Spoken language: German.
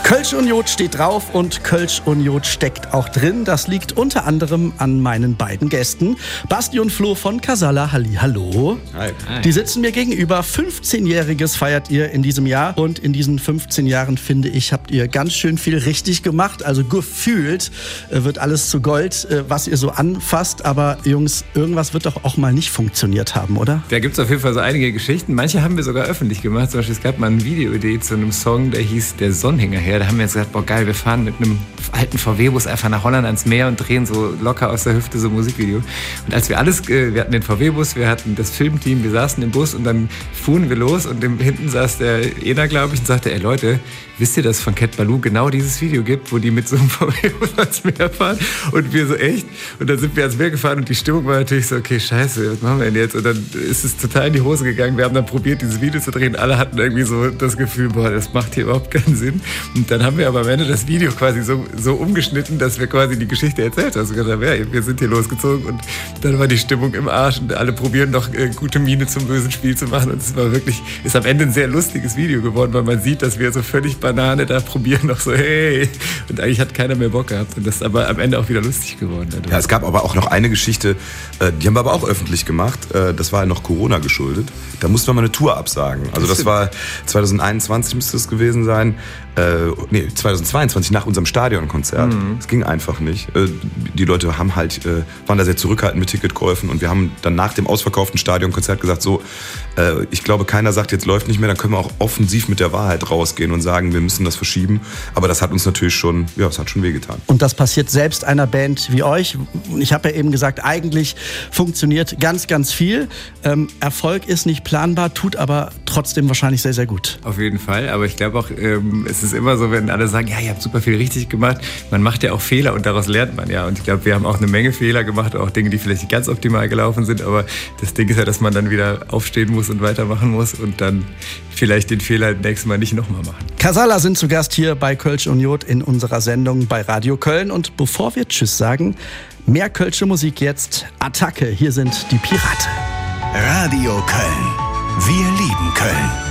Kölsch und Jod steht drauf und Kölsch und Jod steckt auch drin. Das liegt unter anderem an meinen beiden Gästen. Basti und Flo von Casala. Hallo. Hi. Die sitzen mir gegenüber. 15-Jähriges feiert ihr in diesem Jahr. Und in diesen 15 Jahren, finde ich, habt ihr ganz schön viel richtig gemacht. Also gefühlt wird alles zu Gold, was ihr so anfasst. Aber Jungs, irgendwas wird doch auch mal nicht funktioniert haben, oder? Da gibt es auf jeden Fall so einige Geschichten. Manche haben wir sogar öffentlich gemacht. Zum Beispiel, es gab mal eine Videoidee zu einem Song, der hieß Der Sonnenhänger her. Da haben wir jetzt gesagt, boah geil, wir fahren mit einem alten VW-Bus einfach nach Holland ans Meer und drehen so locker aus der Hüfte so ein Musikvideo. Und als wir wir hatten den VW-Bus, wir hatten das Filmteam, wir saßen im Bus und dann fuhren wir los und hinten saß der Ena, glaube ich, und sagte, ey Leute, wisst ihr, dass es von Cat Balou genau dieses Video gibt, wo die mit so einem VW-Bus ans Meer fahren? Und wir so, echt? Und dann sind wir ans Meer gefahren und die Stimmung war natürlich so, okay, scheiße, was machen wir denn jetzt? Und dann ist es total in die Hose gegangen. Wir haben dann probiert, dieses Video zu drehen. Alle hatten irgendwie so das Gefühl, boah, das macht hier überhaupt keinen Sinn. Und dann haben wir aber am Ende das Video quasi so umgeschnitten, dass wir quasi die Geschichte erzählt haben. Also gesagt, ja, wir sind hier losgezogen und dann war die Stimmung im Arsch und alle probieren noch gute Miene zum bösen Spiel zu machen. Und es war wirklich, ist am Ende ein sehr lustiges Video geworden, weil man sieht, dass wir so völlig Banane da probieren, noch so, hey. Und eigentlich hat keiner mehr Bock gehabt. Und das ist aber am Ende auch wieder lustig geworden. Ja, es gab aber auch noch eine Geschichte, die haben wir aber auch öffentlich gemacht. Das war noch Corona geschuldet. Da mussten wir mal eine Tour absagen. Also das war 2021 müsste es gewesen sein. 2022 nach unserem Stadionkonzert. Es ging einfach nicht. Die Leute haben waren da sehr zurückhaltend mit Ticketkäufen und wir haben dann nach dem ausverkauften Stadionkonzert gesagt, so, ich glaube, keiner sagt, jetzt läuft nicht mehr, dann können wir auch offensiv mit der Wahrheit rausgehen und sagen, wir müssen das verschieben. Aber das hat uns natürlich schon, ja, es hat schon wehgetan. Und das passiert selbst einer Band wie euch. Ich habe ja eben gesagt, eigentlich funktioniert ganz, ganz viel. Erfolg ist nicht planbar, tut aber trotzdem wahrscheinlich sehr, sehr gut. Auf jeden Fall, aber ich glaube auch, es ist immer so, wenn alle sagen, ja, ihr habt super viel richtig gemacht, man macht ja auch Fehler und daraus lernt man ja. Und ich glaube, wir haben auch eine Menge Fehler gemacht, auch Dinge, die vielleicht nicht ganz optimal gelaufen sind, aber das Ding ist ja, dass man dann wieder aufstehen muss und weitermachen muss und dann vielleicht den Fehler nächstes Mal nicht nochmal machen. Casala sind zu Gast hier bei Kölsch und Jod in unserer Sendung bei Radio Köln. Und bevor wir Tschüss sagen, mehr kölsche Musik jetzt. Attacke, hier sind die Piraten. Radio Köln. Wir lieben Köln.